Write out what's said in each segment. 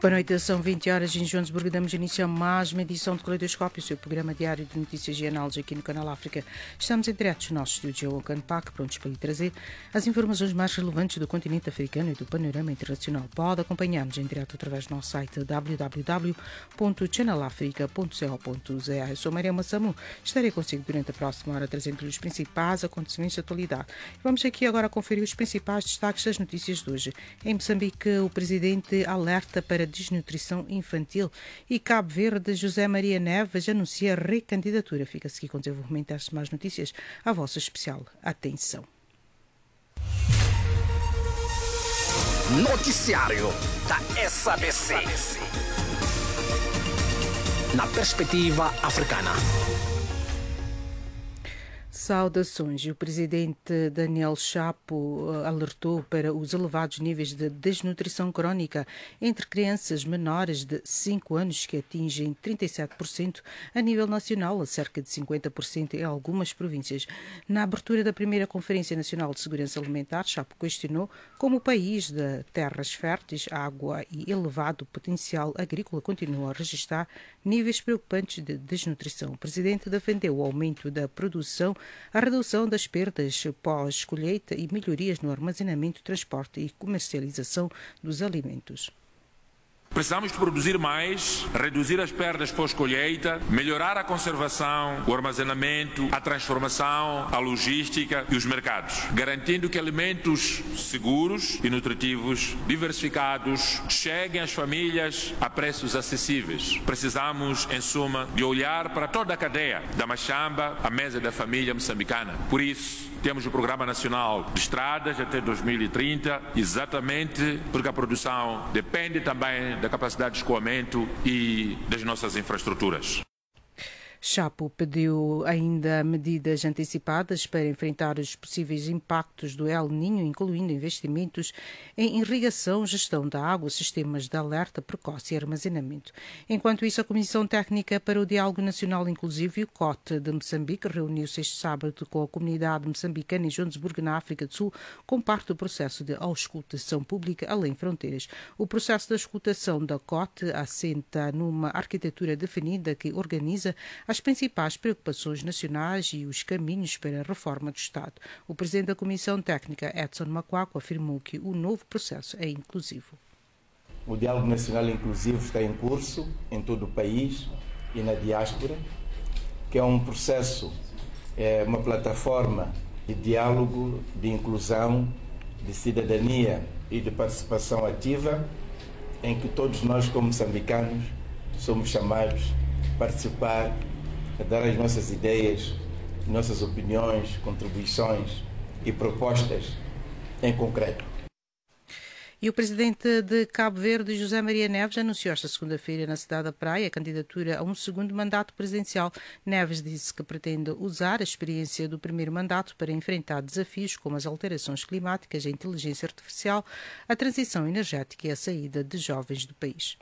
Boa noite, são 20 horas em Joanesburgo. Damos início a mais uma edição de Caleidoscópio, o seu programa diário de notícias e análises aqui no Canal África. Estamos em direto no nosso estúdio em Auckland Park, prontos para lhe trazer as informações mais relevantes do continente africano e do panorama internacional. Pode acompanhar-nos em direto através do nosso site www.channelafrica.co.za. Eu sou Maria Massamu, estarei consigo durante a próxima hora trazendo-lhe os principais acontecimentos da atualidade. Vamos aqui agora conferir os principais destaques das notícias de hoje. Em Moçambique, o presidente alerta para desnutrição infantil e Cabo Verde, José Maria Neves anuncia recandidatura. Fica-se aqui com o desenvolvimento destas mais notícias. A vossa especial atenção. Noticiário da SABC. Na perspectiva africana. Saudações. O presidente Daniel Chapo alertou para os elevados níveis de desnutrição crónica entre crianças menores de 5 anos, que atingem 37% a nível nacional, a cerca de 50% em algumas províncias. Na abertura da primeira Conferência Nacional de Segurança Alimentar, Chapo questionou como o país de terras férteis, água e elevado potencial agrícola continua a registrar níveis preocupantes de desnutrição. O presidente defendeu o aumento da produção, a redução das perdas pós-colheita e melhorias no armazenamento, transporte e comercialização dos alimentos. Precisamos produzir mais, reduzir as perdas pós-colheita, melhorar a conservação, o armazenamento, a transformação, a logística e os mercados, garantindo que alimentos seguros e nutritivos, diversificados, cheguem às famílias a preços acessíveis. Precisamos, em suma, de olhar para toda a cadeia, da machamba à mesa da família moçambicana. Por isso, temos o Programa Nacional de Estradas até 2030, exatamente porque a produção depende também da capacidade de escoamento e das nossas infraestruturas. Chapo pediu ainda medidas antecipadas para enfrentar os possíveis impactos do El Niño, incluindo investimentos em irrigação, gestão da água, sistemas de alerta precoce e armazenamento. Enquanto isso, a Comissão Técnica para o Diálogo Nacional Inclusivo e o COT de Moçambique reuniu-se este sábado com a comunidade moçambicana em Joanesburgo, na África do Sul, como parte do processo de auscultação pública além fronteiras. O processo de auscultação da COT assenta numa arquitetura definida que organiza as principais preocupações nacionais e os caminhos para a reforma do Estado. O presidente da Comissão Técnica, Edson Macuaco, afirmou que o novo processo é inclusivo. O diálogo nacional inclusivo está em curso em todo o país e na diáspora, que é um processo, uma plataforma de diálogo, de inclusão, de cidadania e de participação ativa, em que todos nós, como moçambicanos, somos chamados a participar, a dar as nossas ideias, nossas opiniões, contribuições e propostas em concreto. E o presidente de Cabo Verde, José Maria Neves, anunciou esta segunda-feira na cidade da Praia a candidatura a um segundo mandato presidencial. Neves disse que pretende usar a experiência do primeiro mandato para enfrentar desafios como as alterações climáticas, a inteligência artificial, a transição energética e a saída de jovens do país.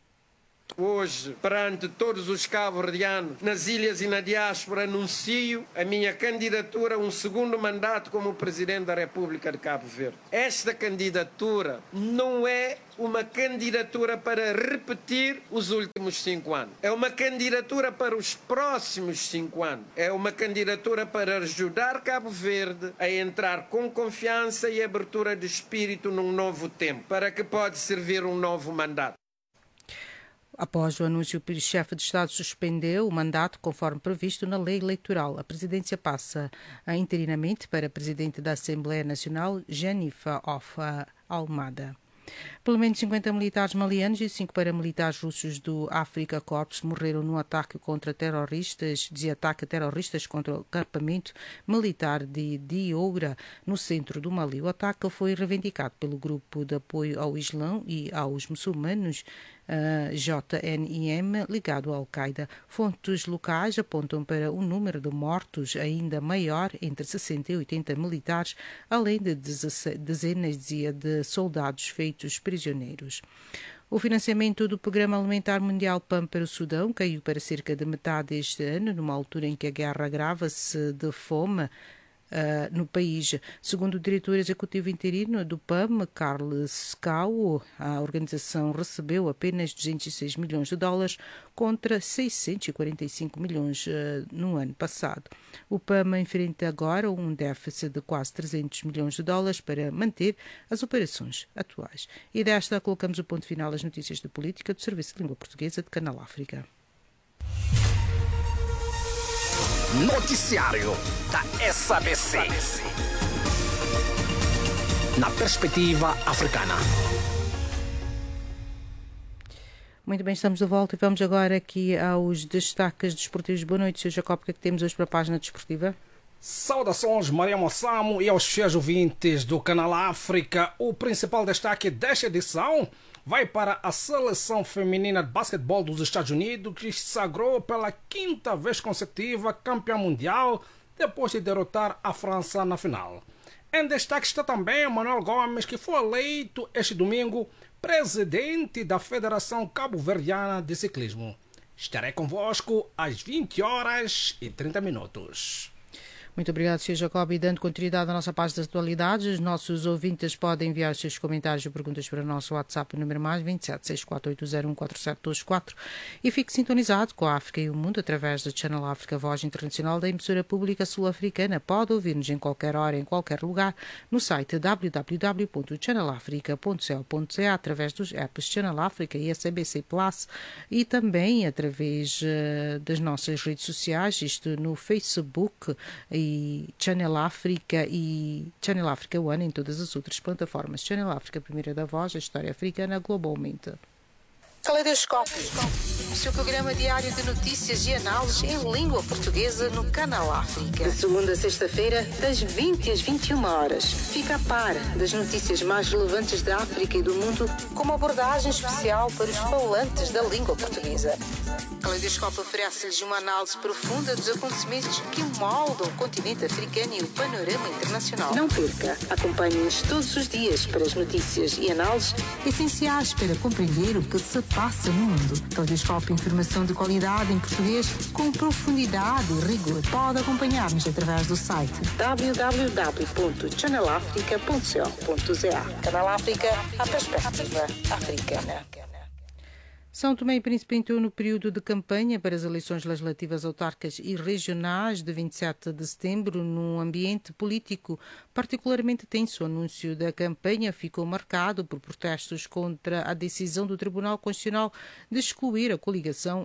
Hoje, perante todos os cabo-verdianos, nas ilhas e na diáspora, anuncio a minha candidatura a um segundo mandato como Presidente da República de Cabo Verde. Esta candidatura não é uma candidatura para repetir os últimos 5 anos. É uma candidatura para os próximos 5 anos. É uma candidatura para ajudar Cabo Verde a entrar com confiança e abertura de espírito num novo tempo, para que pode servir um novo mandato. Após o anúncio, o chefe de Estado suspendeu o mandato conforme previsto na lei eleitoral. A presidência passa interinamente para a presidente da Assembleia Nacional, Jennifer Almada. Pelo menos 50 militares malianos e 5 paramilitares russos do Africa Corps morreram no ataque contra terroristas contra o acampamento militar de Dioura, no centro do Mali. O ataque foi reivindicado pelo Grupo de Apoio ao Islão e aos Muçulmanos, JNIM, ligado à Al-Qaeda. Fontes locais apontam para um número de mortos ainda maior, entre 60 e 80 militares, além de dezenas de soldados feitos prisioneiros. O financiamento do Programa Alimentar Mundial PAM para o Sudão caiu para cerca de metade este ano, numa altura em que a guerra agrava-se de fome no país. Segundo o diretor executivo interino do PAM, Carlos Cao, a organização recebeu apenas 206 milhões de dólares contra 645 milhões no ano passado. O PAM enfrenta agora um déficit de quase 300 milhões de dólares para manter as operações atuais. E desta colocamos o ponto final às notícias de política do Serviço de Língua Portuguesa de Canal África. Noticiário da SABC. Na perspectiva africana. Muito bem, estamos de volta e vamos agora aqui aos destaques desportivos. Boa noite, Sr. Jacob, o que é que temos hoje para a página desportiva? Saudações, Maria Mossamo, e aos fiéis ouvintes do Canal África. O principal destaque desta edição vai para a seleção feminina de basquetebol dos Estados Unidos, que se sagrou pela 5ª vez consecutiva campeã mundial, depois de derrotar a França na final. Em destaque está também Manuel Gomes, que foi eleito este domingo presidente da Federação Cabo-Verdiana de Ciclismo. Estarei convosco às 20h30. Muito obrigado, Sr. Jacob. E dando continuidade à nossa página de atualidades, os nossos ouvintes podem enviar os seus comentários e perguntas para o nosso WhatsApp, número mais 2764801724, e fique sintonizado com a África e o Mundo através do Channel África, voz internacional da emissora pública sul-africana. Pode ouvir-nos em qualquer hora, em qualquer lugar, no site www.channelafrica.co.za, através dos apps Channel África e SABC Plus, e também através das nossas redes sociais, isto no Facebook e Channel África e Channel África One, em todas as outras plataformas. Channel África, primeira da voz, a história africana globalmente. Caleidoscópio, o seu programa diário de notícias e análises em língua portuguesa no Canal África. De segunda a sexta-feira, das 20 às 21 horas. Fica a par das notícias mais relevantes da África e do mundo, com uma abordagem especial para os falantes da língua portuguesa. Caleidoscópio oferece-lhes uma análise profunda dos acontecimentos que moldam o continente africano e o panorama internacional. Não perca, acompanhe-nos todos os dias para as notícias e análises essenciais para compreender o que se passa no mundo. Caleidoscópio, informação de qualidade em português com profundidade e rigor. Pode acompanhar-nos através do site www.channelafrica.co.za. Canal África, a perspectiva africana. São Tomé e Príncipe entrou no período de campanha para as eleições legislativas autárquicas e regionais de 27 de setembro, num ambiente político particularmente tenso. O anúncio da campanha ficou marcado por protestos contra a decisão do Tribunal Constitucional de excluir a coligação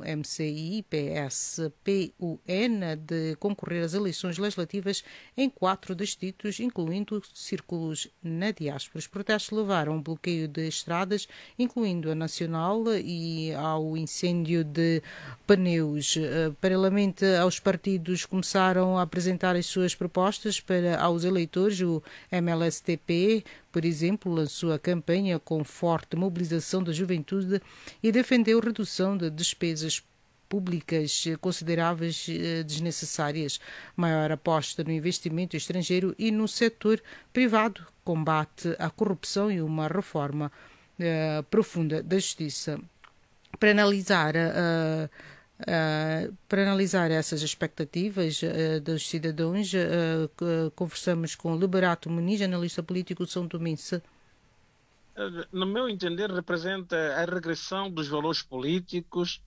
MCI-PS-PUN de concorrer às eleições legislativas em 4 distritos, incluindo círculos na diáspora. Os protestos levaram a um bloqueio de estradas, incluindo a nacional, e ao incêndio de pneus. Paralelamente aos partidos começaram a apresentar as suas propostas aos eleitores. O MLSTP, por exemplo, lançou a campanha com forte mobilização da juventude e defendeu redução de despesas públicas consideráveis desnecessárias, maior aposta no investimento estrangeiro e no setor privado, combate à corrupção e uma reforma profunda da justiça. Para analisar essas expectativas dos cidadãos, conversamos com Liberato Muniz, analista político são tomense. No meu entender, representa a regressão dos valores políticos